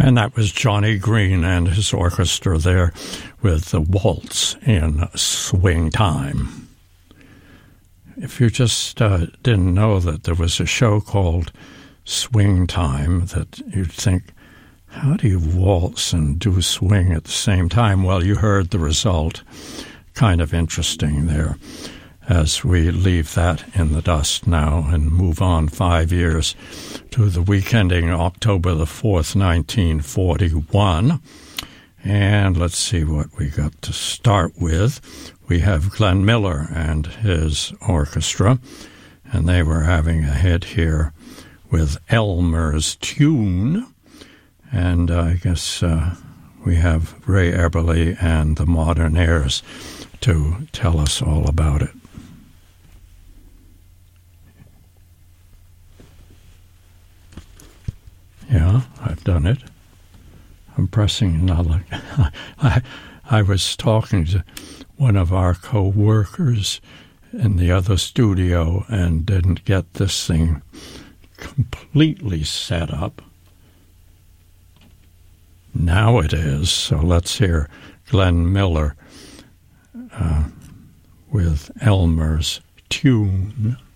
And that was Johnny Green and his orchestra there with the waltz in Swing Time. If you just didn't know that there was a show called Swing Time, that you'd think, how do you waltz and do swing at the same time? Well, you heard the result. Kind of interesting there as we leave that in the dust now and move on 5 years to the week ending October the 4th, 1941. And let's see what we got to start with. We have Glenn Miller and his orchestra, and they were having a hit here with Elmer's Tune. And I guess we have Ray Eberle and the Modernaires to tell us all about it. Yeah, I've done it. I'm pressing another. I was talking to one of our co-workers in the other studio and didn't get this thing completely set up. Now it is. So let's hear Glenn Miller with Elmer's Tune.